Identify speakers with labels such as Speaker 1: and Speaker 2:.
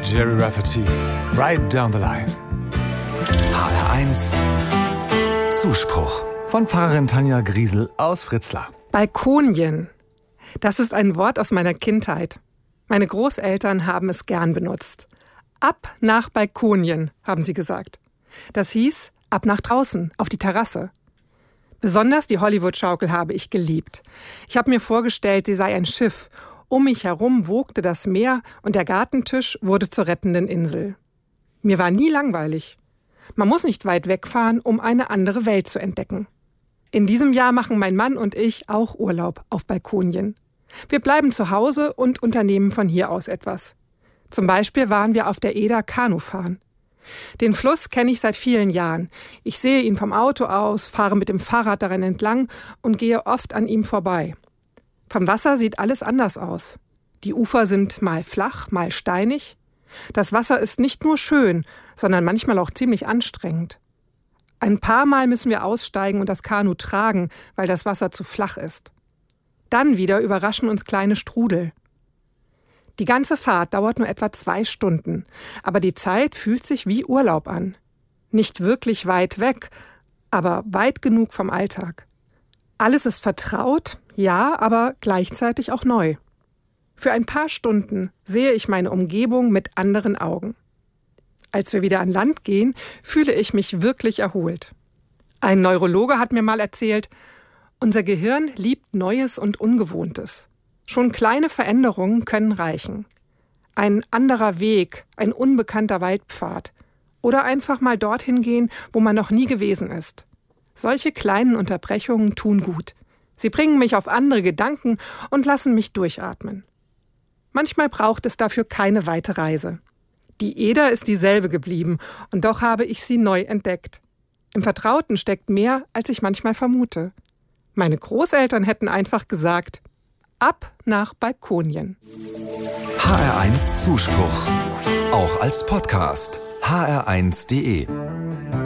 Speaker 1: Jerry Rafferty, Right Down the Line.
Speaker 2: HR1 Zuspruch.
Speaker 1: Von Pfarrerin Tanja Griesel aus Fritzlar.
Speaker 3: Balkonien. Das ist ein Wort aus meiner Kindheit. Meine Großeltern haben es gern benutzt. Ab nach Balkonien, haben sie gesagt. Das hieß, ab nach draußen, auf die Terrasse. Besonders die Hollywood-Schaukel habe ich geliebt. Ich habe mir vorgestellt, sie sei ein Schiff. Um mich herum wogte das Meer und der Gartentisch wurde zur rettenden Insel. Mir war nie langweilig. Man muss nicht weit wegfahren, um eine andere Welt zu entdecken. In diesem Jahr machen mein Mann und ich auch Urlaub auf Balkonien. Wir bleiben zu Hause und unternehmen von hier aus etwas. Zum Beispiel waren wir auf der Eder Kanu fahren. Den Fluss kenne ich seit vielen Jahren. Ich sehe ihn vom Auto aus, fahre mit dem Fahrrad daran entlang und gehe oft an ihm vorbei. Vom Wasser sieht alles anders aus. Die Ufer sind mal flach, mal steinig. Das Wasser ist nicht nur schön, sondern manchmal auch ziemlich anstrengend. Ein paar Mal müssen wir aussteigen und das Kanu tragen, weil das Wasser zu flach ist. Dann wieder überraschen uns kleine Strudel. Die ganze Fahrt dauert nur etwa 2 Stunden, aber die Zeit fühlt sich wie Urlaub an. Nicht wirklich weit weg, aber weit genug vom Alltag. Alles ist vertraut, ja, aber gleichzeitig auch neu. Für ein paar Stunden sehe ich meine Umgebung mit anderen Augen. Als wir wieder an Land gehen, fühle ich mich wirklich erholt. Ein Neurologe hat mir mal erzählt, unser Gehirn liebt Neues und Ungewohntes. Schon kleine Veränderungen können reichen. Ein anderer Weg, ein unbekannter Waldpfad oder einfach mal dorthin gehen, wo man noch nie gewesen ist. Solche kleinen Unterbrechungen tun gut. Sie bringen mich auf andere Gedanken und lassen mich durchatmen. Manchmal braucht es dafür keine weite Reise. Die Eder ist dieselbe geblieben und doch habe ich sie neu entdeckt. Im Vertrauten steckt mehr, als ich manchmal vermute. Meine Großeltern hätten einfach gesagt, ab nach Balkonien.
Speaker 2: HR1 Zuspruch. Auch als Podcast. hr1.de